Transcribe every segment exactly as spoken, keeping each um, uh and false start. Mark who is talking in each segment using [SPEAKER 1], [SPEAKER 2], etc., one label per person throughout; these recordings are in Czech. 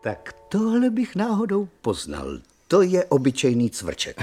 [SPEAKER 1] Tak tohle bych náhodou poznal. To je obyčejný cvrček.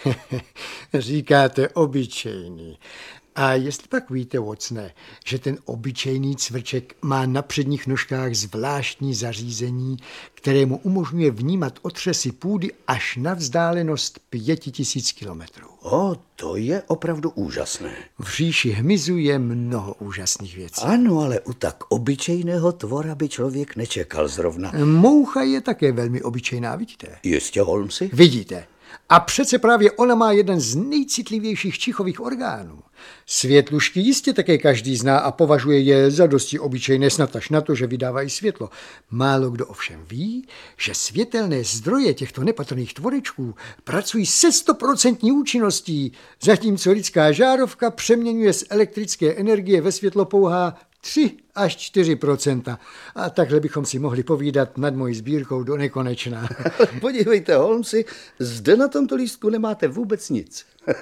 [SPEAKER 2] Říkáte obyčejný. A jestli pak víte, Watsone, že ten obyčejný cvrček má na předních nožkách zvláštní zařízení, které mu umožňuje vnímat otřesy půdy až na vzdálenost pěti tisíc kilometrů.
[SPEAKER 1] O, to je opravdu úžasné.
[SPEAKER 2] V říši hmyzu je mnoho úžasných věcí.
[SPEAKER 1] Ano, ale u tak obyčejného tvora by člověk nečekal zrovna.
[SPEAKER 2] Moucha je také velmi obyčejná, vidíte?
[SPEAKER 1] Jistě, Holmesi?
[SPEAKER 2] Vidíte. A přece právě ona má jeden z nejcitlivějších čichových orgánů. Světlušky jistě také každý zná a považuje je za dosti obyčejné, snad až na to, že vydávají světlo. Málo kdo ovšem ví, že světelné zdroje těchto nepatrných tvorečků pracují se stoprocentní účinností, zatímco lidská žárovka přeměňuje z elektrické energie ve světlo pouhá tři až čtyři procenta. A takhle bychom si mohli povídat nad mojí sbírkou do nekonečna.
[SPEAKER 1] Podívejte, Holmesi, zde na tomto lístku nemáte vůbec nic.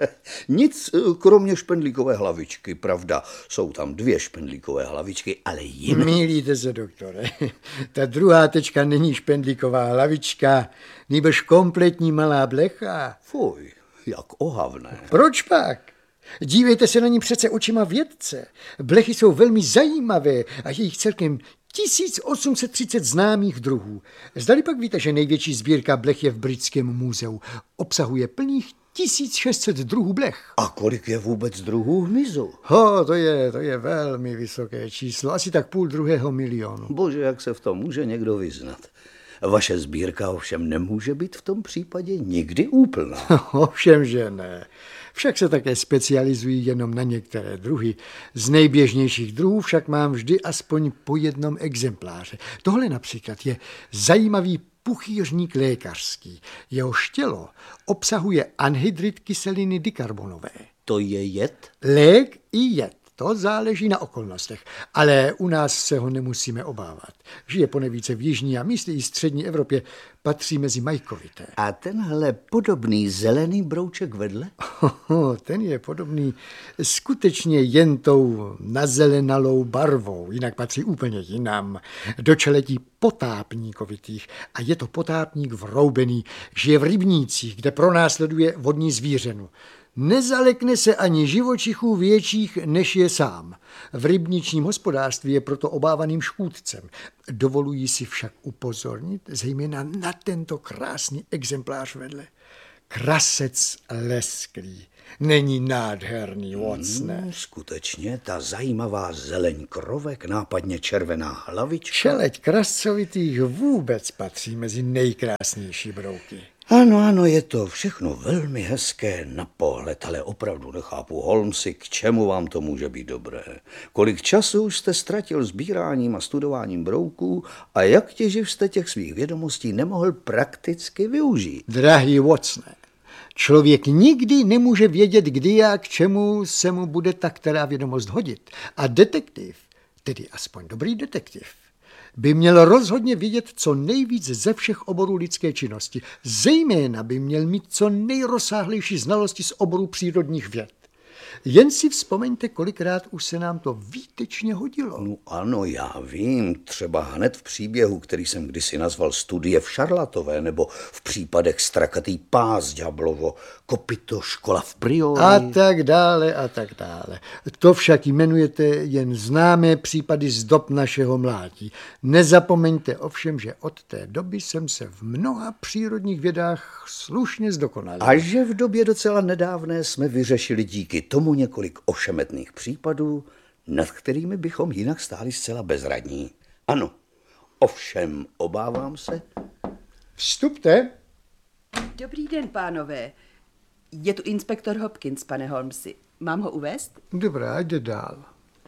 [SPEAKER 1] Nic, kromě špendlíkové hlavičky, pravda. Jsou tam dvě špendlíkové hlavičky, ale jiné.
[SPEAKER 2] Mýlíte se, doktore. Ta druhá tečka není špendlíková hlavička, nýbrž kompletní malá blecha.
[SPEAKER 1] Fuj, jak ohavné.
[SPEAKER 2] Proč pak? Dívejte se na ní přece očima vědce. Blechy jsou velmi zajímavé a je jich celkem tisíc osm set třicet známých druhů. Zdali pak víte, že největší sbírka blech je v Britském muzeu. Obsahuje plných tisíc šest set druhů blech.
[SPEAKER 1] A kolik je vůbec druhů hmyzu?
[SPEAKER 2] Ho, to je, to je velmi vysoké číslo, asi tak půl druhého milionu.
[SPEAKER 1] Bože, jak se v tom může někdo vyznat. Vaše sbírka ovšem nemůže být v tom případě nikdy úplná.
[SPEAKER 2] Ovšem, že ne. Však se také specializují jenom na některé druhy. Z nejběžnějších druhů však mám vždy aspoň po jednom exempláře. Tohle například je zajímavý puchýřník lékařský. Jehož tělo obsahuje anhydrid kyseliny dikarbonové.
[SPEAKER 1] To je jed?
[SPEAKER 2] Lék i jed. To záleží na okolnostech, ale u nás se ho nemusíme obávat. Žije ponevíce v jižní a místy i střední Evropě, patří mezi majkovité.
[SPEAKER 1] A tenhle podobný zelený brouček vedle?
[SPEAKER 2] Oh, ten je podobný skutečně jen tou nazelenalou barvou, jinak patří úplně jinam, do čeletí potápníkovitých. A je to potápník vroubený, žije v rybnících, kde pronásleduje vodní zvířenu. Nezalekne se ani živočichů větších, než je sám. V rybničním hospodářství je proto obávaným škůdcem. Dovolují si však upozornit zejména na tento krásný exemplář vedle. Krasec lesklý. Není nádherný, Watsone?
[SPEAKER 1] Hmm, skutečně, ta zajímavá zeleň krovek, nápadně červená hlavička.
[SPEAKER 2] Čeleť krascovitých vůbec patří mezi nejkrásnější brouky.
[SPEAKER 1] Ano, ano, je to všechno velmi hezké na pohled, ale opravdu nechápu, Holmesi, k čemu vám to může být dobré. Kolik času už jste ztratil sbíráním a studováním brouků a jak těživ jste těch svých vědomostí nemohl prakticky využít?
[SPEAKER 2] Drahý Watsone, člověk nikdy nemůže vědět, kdy a k čemu se mu bude ta která vědomost hodit. A detektiv, tedy aspoň dobrý detektiv, by měl rozhodně vědět co nejvíc ze všech oborů lidské činnosti. Zejména by měl mít co nejrozsáhlejší znalosti z oboru přírodních věd. Jen si vzpomeňte, kolikrát už se nám to výtečně hodilo.
[SPEAKER 1] No ano, já vím, třeba hned v příběhu, který jsem kdysi nazval Studie v Šarlatové, nebo v případech Strakatý pás, Ďáblovo kopyto, Škola v Priori.
[SPEAKER 2] A tak dále, a tak dále. To však jmenujete jen známé případy z dob našeho mládí. Nezapomeňte ovšem, že od té doby jsem se v mnoha přírodních vědách slušně zdokonalil.
[SPEAKER 1] A že v době docela nedávné jsme vyřešili díky tomu několik ošemetných případů, nad kterými bychom jinak stáli zcela bezradní. Ano, ovšem obávám se.
[SPEAKER 2] Vstupte.
[SPEAKER 3] Dobrý den, pánové. Je tu inspektor Hopkins, pane Holmesi. Mám ho uvést?
[SPEAKER 2] Dobrá, jde dál.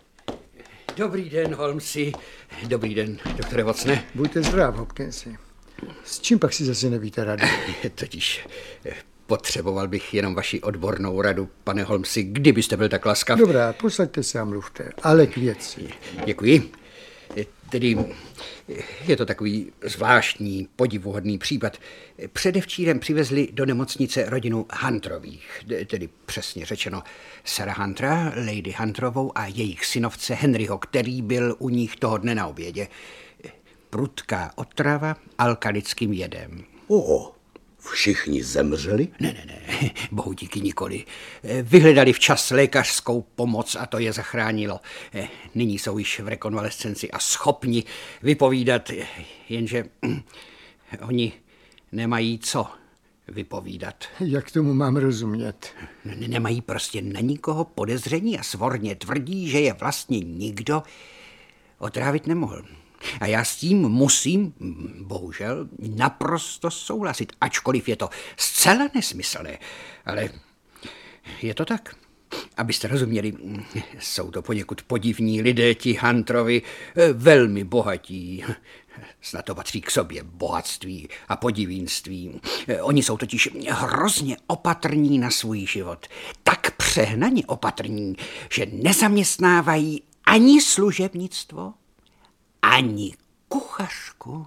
[SPEAKER 4] Dobrý den, Holmesi. Dobrý den, doktore Watsone.
[SPEAKER 2] Buďte zdrav, Hopkinsi. S čím pak si zase nevíte rady?
[SPEAKER 4] Totiž potřeboval bych jenom vaši odbornou radu, pane Holmesi, kdybyste byl tak laskav.
[SPEAKER 2] Dobrá, posaďte se a mluvte, ale k věci.
[SPEAKER 4] Děkuji. Tedy je to takový zvláštní, podivuhodný případ. Předevčírem přivezli do nemocnice rodinu Hunterových, tedy přesně řečeno Sarah Huntera, Lady Hunterovou a jejich synovce Henryho, který byl u nich toho dne na obědě. prudká otrava alkalickým jedem.
[SPEAKER 1] O, všichni zemřeli?
[SPEAKER 4] Ne, ne, ne, bohu díky nikoli. Vyhledali včas lékařskou pomoc a to je zachránilo. Nyní jsou již v rekonvalescenci a schopni vypovídat, jenže oni nemají co vypovídat.
[SPEAKER 2] Jak tomu mám rozumět?
[SPEAKER 4] Nemají prostě na nikoho podezření a svorně tvrdí, že je vlastně nikdo otrávit nemohl. A já s tím musím, bohužel, naprosto souhlasit, ačkoliv je to zcela nesmyslné, ale je to tak. Abyste rozuměli, jsou to poněkud podivní lidé, ti Hunterovi, velmi bohatí. Snad to patří k sobě bohatství a podivínství. Oni jsou totiž hrozně opatrní na svůj život. Tak přehnaně opatrní, že nezaměstnávají ani služebnictvo, ani kuchařku.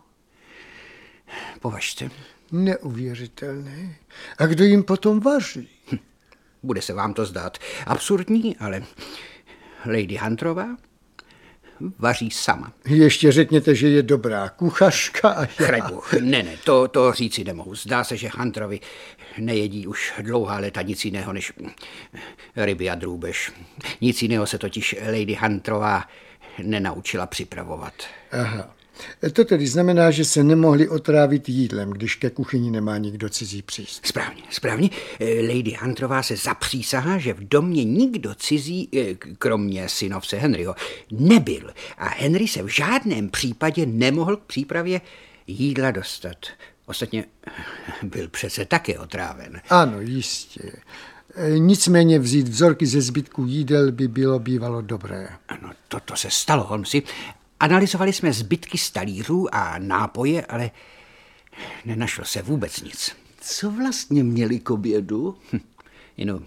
[SPEAKER 4] Považte.
[SPEAKER 2] Neuvěřitelné. A kdo jim potom vaří?
[SPEAKER 4] Hm. Bude se vám to zdát absurdní, ale Lady Hunterová vaří sama.
[SPEAKER 2] Ještě řekněte, že je dobrá kuchařka a já...
[SPEAKER 4] Chrebuch, ne, ne, to, to říci nemohu. Zdá se, že Hunterovi nejedí už dlouhá léta nic jiného než ryby a drůbež. Nic jiného se totiž Lady Hunterová nenaučila připravovat.
[SPEAKER 2] Aha. To tedy znamená, že se nemohli otrávit jídlem, když ke kuchyni nemá nikdo cizí přístup.
[SPEAKER 4] Správně, správně. Lady Hunterová se zapřísahá, že v domě nikdo cizí, kromě synovce Henryho, nebyl. A Henry se v žádném případě nemohl k přípravě jídla dostat. Ostatně byl přece také otráven.
[SPEAKER 2] Ano, jistě. Nicméně vzít vzorky ze zbytku jídel by bylo bývalo dobré.
[SPEAKER 4] Ano, toto se stalo, Holmesi. Analyzovali jsme zbytky z talířů a nápoje, ale nenašlo se vůbec nic.
[SPEAKER 1] Co vlastně měli k obědu?
[SPEAKER 4] Hm, jinou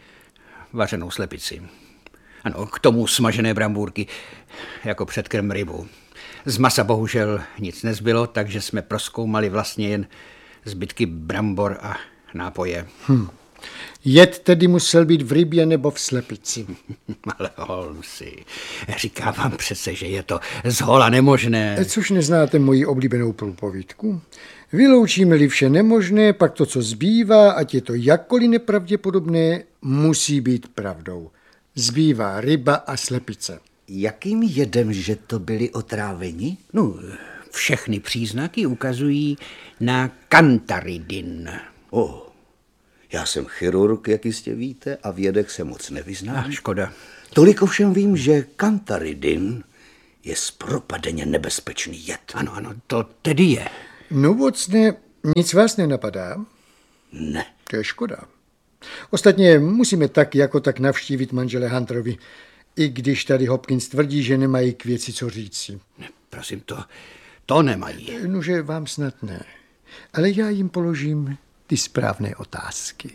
[SPEAKER 4] vařenou slepici. Ano, k tomu smažené brambůrky, jako předkrm rybu. Z masa bohužel nic nezbylo, takže jsme prozkoumali vlastně jen zbytky brambor a nápoje.
[SPEAKER 2] Hm. Jed tedy musel být v rybě nebo v slepici.
[SPEAKER 4] Ale Holmesi, říkám vám přece, že je to zhola nemožné.
[SPEAKER 2] Což neznáte moji oblíbenou průpovídku? Vyloučíme-li vše nemožné, pak to, co zbývá, ať je to jakkoliv nepravděpodobné, musí být pravdou. Zbývá ryba a slepice.
[SPEAKER 1] Jakým jedem, že to byli otráveni?
[SPEAKER 4] No, všechny příznaky ukazují na kantaridin.
[SPEAKER 1] O, já jsem chirurg, jak jistě víte, a v jedech se moc nevyznám.
[SPEAKER 4] Ach, škoda.
[SPEAKER 1] Tolik ovšem vím, že kantaridin je zpropadeně nebezpečný jed.
[SPEAKER 4] Ano, ano, to tedy je.
[SPEAKER 2] No vocne, nic vás nenapadá?
[SPEAKER 1] Ne.
[SPEAKER 2] To je škoda. Ostatně musíme tak jako tak navštívit manžele Hunterovi, i když tady Hopkins tvrdí, že nemají k věci co říci.
[SPEAKER 4] Ne, prosím, to, to nemají.
[SPEAKER 2] Nože vám snad ne, ale já jim položím ty správné otázky.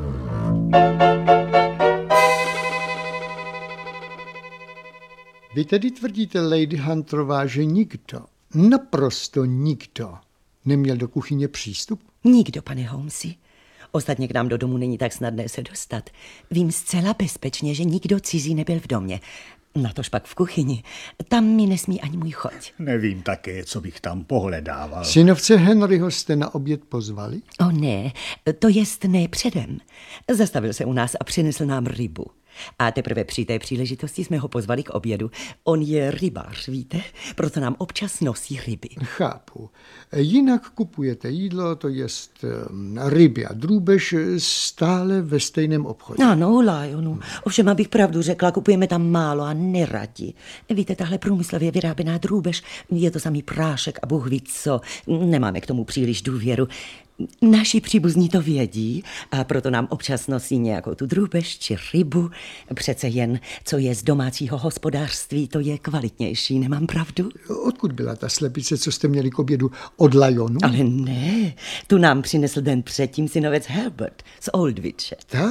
[SPEAKER 2] Vy tedy tvrdíte, Lady Hunterová, že nikdo, naprosto nikdo, neměl do kuchyně přístup?
[SPEAKER 5] Nikdo, pane Holmesi. Ostatně k nám do domu není tak snadné se dostat. Vím zcela bezpečně, že nikdo cizí nebyl v domě. Natož pak v kuchyni. Tam mi nesmí ani můj choť.
[SPEAKER 6] Nevím také, co bych tam pohledával.
[SPEAKER 2] Synovce Henryho jste na oběd pozvali?
[SPEAKER 5] O ne, to jest ne předem. Zastavil se u nás a přinesl nám rybu. A teprve při té příležitosti jsme ho pozvali k obědu. On je rybář, víte? Proto nám občas nosí ryby.
[SPEAKER 2] Chápu. Jinak kupujete jídlo, to jest ryby a drůbež, stále ve stejném obchodě.
[SPEAKER 5] Ano, Lionu. Ovšem, abych pravdu řekla, kupujeme tam málo a neradi. Víte, tahle průmyslově vyráběná drůbež, je to samý prášek a Bůh ví co. Nemáme k tomu příliš důvěru. Naši příbuzní to vědí a proto nám občas nosí nějakou tu drůbež či rybu. Přece jen, co je z domácího hospodářství, to je kvalitnější, nemám pravdu?
[SPEAKER 2] Odkud byla ta slepice, co jste měli k obědu? Od Lyonu?
[SPEAKER 5] Ale ne, tu nám přinesl den předtím synovec Herbert z Oldwiche.
[SPEAKER 2] Tak?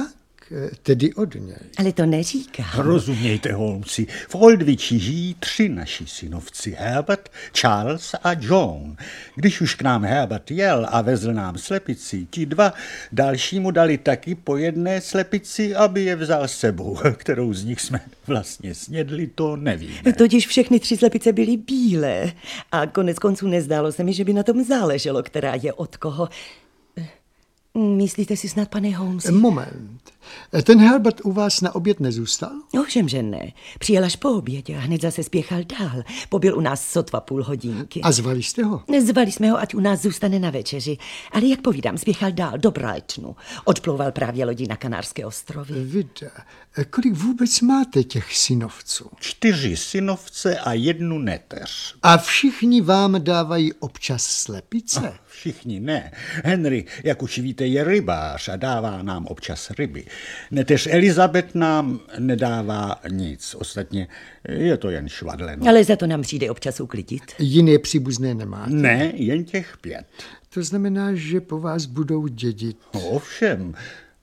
[SPEAKER 2] eh, tedy od něj.
[SPEAKER 5] Ale to neříká.
[SPEAKER 6] Rozumějte, Holmesi, v Oldviči žijí tři naši synovci, Herbert, Charles a John. Když už k nám Herbert jel a vezl nám slepici, ti dva dalšímu dali taky po jedné slepici, aby je vzal s sebou. Kterou z nich jsme vlastně snědli, to nevíme.
[SPEAKER 5] Totiž všechny tři slepice byly bílé a konec konců nezdálo se mi, že by na tom záleželo, která je od koho. Myslíte si snad, pane Holmesi?
[SPEAKER 2] Moment. Ten Herbert u vás na oběd nezůstal?
[SPEAKER 5] Ovšem, že ne. Přijel až po obědě a hned zase spěchal dál. Pobyl u nás sotva půl hodinky.
[SPEAKER 2] A zvali jste ho?
[SPEAKER 5] Zvali jsme ho, ať u nás zůstane na večeři. Ale jak povídám, spěchal dál do Brightonu. Odplouval právě lodí na Kanárské ostrovy.
[SPEAKER 2] Vida, kolik vůbec máte těch synovců?
[SPEAKER 6] Čtyři synovce a jednu neteř.
[SPEAKER 2] A všichni vám dávají občas slepice?
[SPEAKER 6] Všichni ne. Henry, jak už víte, je rybář a dává nám občas ryby. Neteř Elizabeth nám nedává nic. Ostatně je to jen švadleno.
[SPEAKER 5] Ale za to nám přijde občas uklidit.
[SPEAKER 2] Jiné příbuzné nemáte?
[SPEAKER 6] Ne, jen těch pět.
[SPEAKER 2] To znamená, že po vás budou dědit.
[SPEAKER 6] No, ovšem,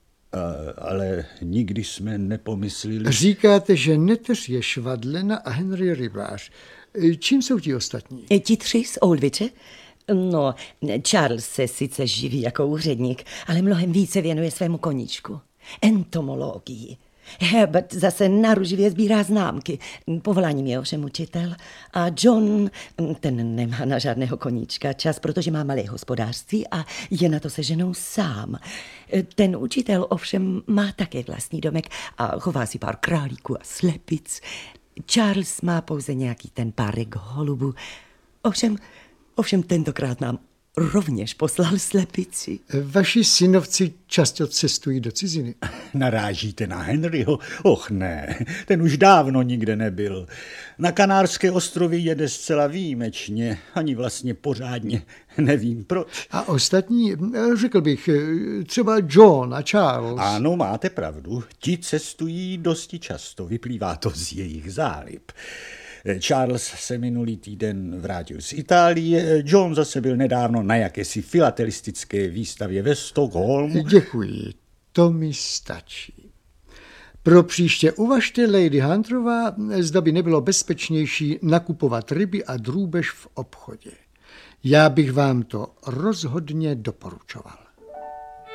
[SPEAKER 6] ale nikdy jsme nepomysleli...
[SPEAKER 2] Říkáte, že neteř je švadlena a Henry rybář. Čím jsou ti ostatní?
[SPEAKER 5] Ti tři z Oldviče? No, Charles se sice živí jako úředník, ale mnohem více věnuje svému koníčku. Entomologii. Herbert zase naruživě sbírá známky. Povoláním je ovšem učitel. A John, ten nemá na žádného koníčka čas, protože má malé hospodářství a je na to se ženou sám. Ten učitel ovšem má také vlastní domek a chová si pár králíků a slepic. Charles má pouze nějaký ten párek holubů. Ovšem, ovšem tentokrát nám rovněž poslal slepici.
[SPEAKER 2] Vaši synovci často cestují do ciziny.
[SPEAKER 6] Narážíte na Henryho? Och ne, ten už dávno nikde nebyl. Na Kanárské ostrovy jede zcela výjimečně, ani vlastně pořádně nevím proč.
[SPEAKER 2] A ostatní, řekl bych, třeba John a Charles.
[SPEAKER 6] Ano, máte pravdu, ti cestují dosti často, vyplývá to z jejich zálib. Charles se minulý týden vrátil z Itálie, John zase byl nedávno na jakési filatelistické výstavě ve Stockholmu.
[SPEAKER 2] Děkuji, to mi stačí. Pro příště uvažte, Lady Hunterová, zda by nebylo bezpečnější nakupovat ryby a drůbež v obchodě. Já bych vám to rozhodně doporučoval.